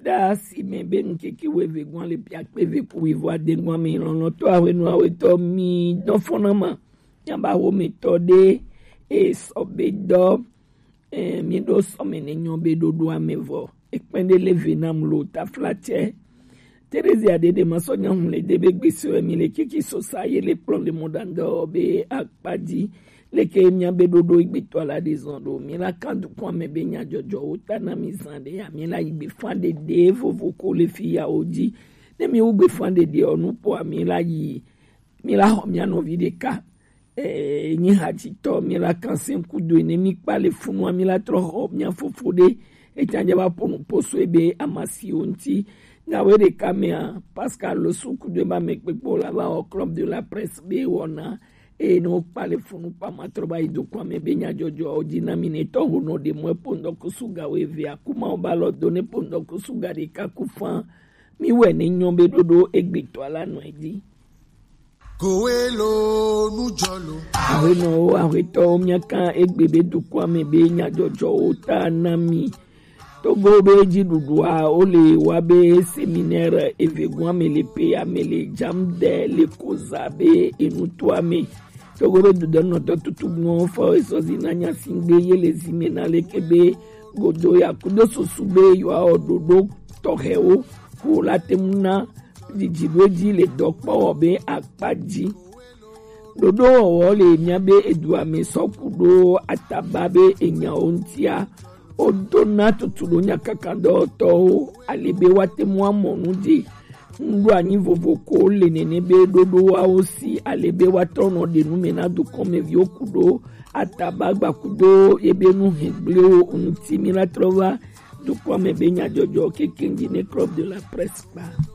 da si me ben keke weve gwan le piak peve pour y voir de gwan mi non to awe no awe to mi don fonama yamba wo metode e sobe do mi do so me ne nyombe do do amevo ekpende le venam lo ta flatie Terezia de maso nyam le debe gbese mi le kiki so saye le plan le modando be akpadi le ke nyambe dodo igbeto ala de zondo mi la kandu kwa me be nya jojo utana mi zande ya mi la igbe fande de vovoko le fia oji de mi ugbe fande de onu po mi la yi mi la ho mi ano videka ni hati to mi la kansen kudo ne mi pa le funu mi la tro ho mi afofode e tanja ba ponu poso ebe amasi onti na we de kamea Pascal le soukou de ba mekpepo la ba au club de la presse be wona e no pale funu pa matroba ido kwa me benya jojo odina mineto hono de mo pondo kusuga we via kuma obalo donner pondo kusuga de kakufan mi we ne nyombe dodo egbito ala no edi Koelo nujolo awe no awe to miaka egbebe do kwa me benya jojo otanami Togo beji dudua ole wabe séminaire evegwa melepe amele jamde le kozabe enutuame Togo be dudan noto tutubno fo esozinanya singbe yele zimena lekebe godo ya kudo susube yo ododo toheo ko latemuna dijibeji le dokpo obe akpaji dodo ole miabe eduame sokudo atababe enya ontia Odona tutulonya kakando to alebe wate mwa monudi ndu anyi vovoko le nenebe dodo wa osi alebe watono de numena du kome vyokudo atabagba kudo ebenu hebleo untimila trova du kome benya jojo kekengi ne club de la presse ba